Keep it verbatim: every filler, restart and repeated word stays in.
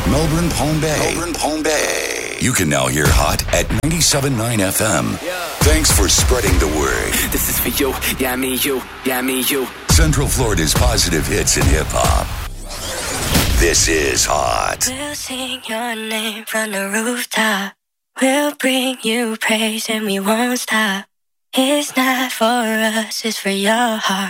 Melbourne, Palm Bay. Melbourne, Palm Bay. You can now hear Hot at ninety-seven point nine F M. Yeah. Thanks for spreading the word. This is for you. Yeah, me, you. Yeah, me, you. Central Florida's positive hits in hip-hop. This is Hot. We'll sing your name from the rooftop. We'll bring you praise and we won't stop. It's not for us, it's for your heart.